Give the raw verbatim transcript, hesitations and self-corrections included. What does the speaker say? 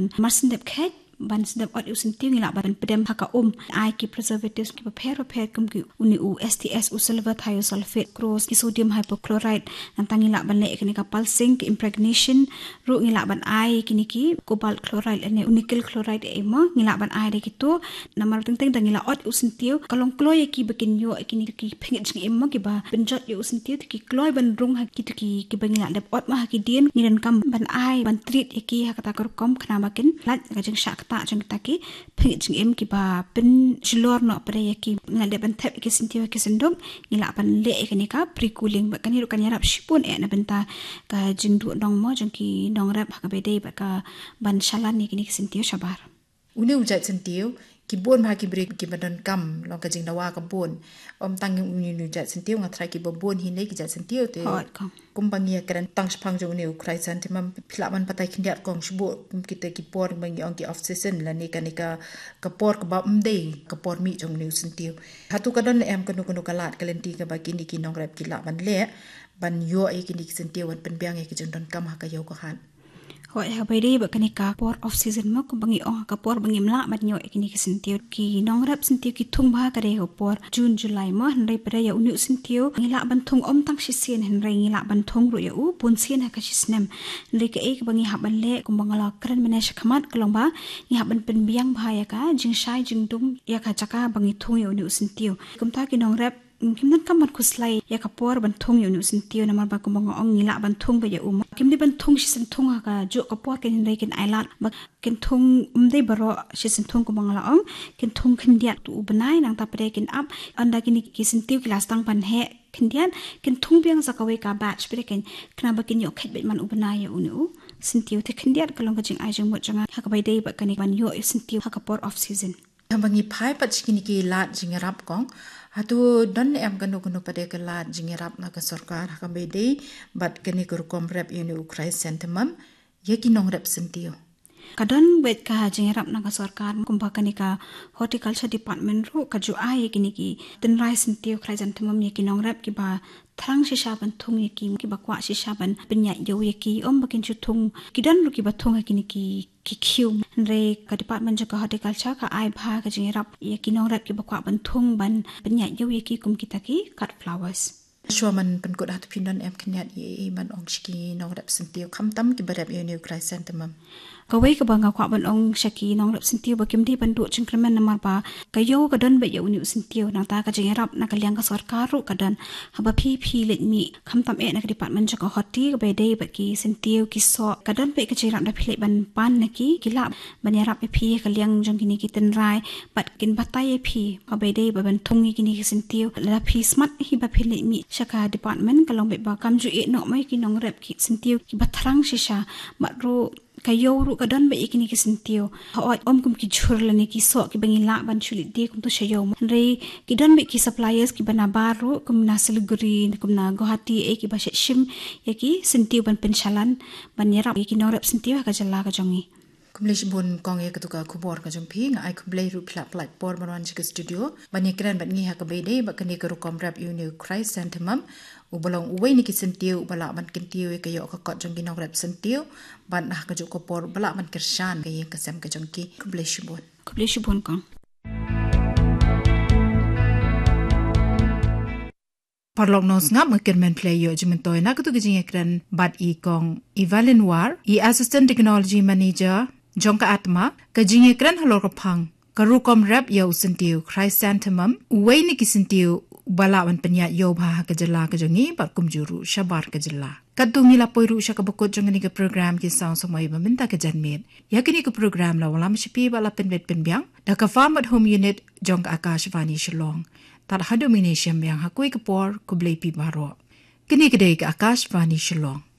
ban marsendep khet ban sedap ot usentiu ngila ban pedem haka um ai ki preservatives ki prepare prepare kum ki uni u S T S u silver thiosulfate cross ki sodium hypochlorite nantang ngila ban le kini kapal zinc impregnation ru ngila ban ai kini ki cobalt chloride ene nickel chloride emo ngila ban ai de kitu namar teng-teng dang ngila ot usentiu kalong kloy ki bekin yo kini ki phengit jing emo ki ba benjot yo usentiu ki kloy ban rung ha ki ki ki bangila dep ot ma ki dien ngiran kam ban ai ban treat ki hakata kor kom khna makin lat ga jing sha ta jang taki phengit jing em ki ba pen jlor no pare yaki ngale ban thep ki sintiu ki sendong ngila ban le ekani ka pre cooling ba kani ru kan yarap shipun e na benta ka jing du dong mo jang ki dong rap ka be dei ba ka ban shalan ni kini sintiu shabar uni ujat sintiu ki bon ma ki break ki badan kam long ka jing dawa ka bon om tang uni ujat sintiu ngatrai ki bon hi nei ki jat sintiu te kumbangia kan tang spang jo uni ukrai santimam pilaman patai kindiat kong shbo kita ki por bangi ong ki off season la ni kanika ka por ka ba mdei ka por mi jong ni sintiu hatu kadon em kanu kanu kalat kalenti ka ba kini ki nong rap ki la ban le ban yo ai kini sintiu wan pen biang ai ki jong don kam ha ka yo ko han Hoi habari ba kanika por off season mo ko bangi oh ka por bangi mla mat nyo ikini ki sintiu ki nong rap sintiu ki thung ba ka re ho por June July mo hanrei pare ya unu sintiu ngila ban thung om tang shisien hanrei ngila ban thung ru ya u pun sien ha ka shisnem hanrei ka ek bangi ha ban le ko bangala kran mane shakhamat kalong ba ngi ha ban pen biang ba ya ka jing shai jing dum ya ka chaka bangi thung ya unu sintiu kumta ki nong rap kimnan kamat kuslai ya kapor ban thung yu nu sintiu namar ba kumang ong ngila ban thung ba ya um kimni ban thung shi sin thung ka jo kapor ken rei ken ailat ba ken thung umdei baro shi sin thung kumang la ong ken thung khindia tu banai nang ta pre ken up anda kini ki sintiu ki lastang ban he khindian ken thung biang zakawe ka batch pre ken kna ba ken yo khet bet man ubanai ya unu sintiu te khindiat kalong ka jing ai jing mo janga ha ka bai dei ba kani ban yo sintiu ha kapor off season bangi phai pat chikini ki lat jingarap kong hatu don em kanu kanu pade ke lat jingarap na ka sarkar ha ka be dei bat kani kur kom rep uni ukrai sentimam yeki nong rep sintiu kadon wet ka jingarap na ka sarkar kumba kani ka horticulture department ru ka ju ai kini ki tin rai sintiu krai sentimam yeki nong rep ki ba thrang shisha ban thung yeki ki ba kwa shisha ban pinya yo yeki om bakin chu thung kidan ru ki ba thung kini ki ki khiu re ka department ja ka horticulture ka ai bha ka jingarap yeki nong rep ki ba kwa ban thung ban pinya yo yeki kum kitaki cut flowers Shwaman pen kod hat pindon em knyat ye man ong shiki nong rep sintiu kham tam ki barep ye new krai sentimam kawai ka banga kwa ban ong shaki nong rep sintiu ba kimdi ban du chingkramen namar ba ka yo ka don be yo new sintiu nang ta ka jingarap na ka liang ka sarkar ru ka don haba phi phi let mi kham tam e na ka department ja ka hoti ka be dei ba ki sintiu ki so ka don be ka jingarap da phi ban pan na ki kila ban yarap e phi ka liang jong kini ki ten rai bat kin batai e phi ka be dei ba ban thungi kini ki sintiu la phi smart hi ba phi let mi shaka department kalong be ba kam ju e no mai ki nong rep ki sintiu ki bathrang shisha matro kayo ru kadon be ikini ki sintiu ha om kum ki churla ni ki so ki bangi la ban chuli de kum to shayo re ki don be ki suppliers ki bana baru kum na Siliguri kum na Guwahati e ki ba shim yaki sintiu ban penshalan ban yarap ki nong rep sintiu ka jalla ka jongi kumlish bon kong e katuka kubor ka jong phing ai kumblei ru phlap plak por banwan chik studio bani kran bat ngi ha ka be dei ba kani ka ru kom rap uni krai sentimam ubalong uwei ni ki sentiu bala ban kentiu e ka yo ka kot jong ki nong rap sentiu ban nah ka jo ko por bala ban kershan ka yen ka sem ka jong ki kumlish bon kumlish bon kong Parlok nos ngap makin men play yo jimen toy na kutu gijing ekran bat i kong Evelyn War i assistant technology manager jongka atma ka jing ekran halor ka phang karu kom rap yo sentiu krai sentimam uwei ni ki sentiu bala wan penya yo bha ka jala ka jongi par kum juru shabar ka jala kadungi la poiru sha ka bokot jongani ka program ki sound somai ba minta ka janmet yakini ka program la wala mshi pi bala pen vet pen byang da ka farm at home unit jong akashvani Shillong tar hadu minisham yang hakui ka por kublei pi baro kini kedai ka Akashvani Shillong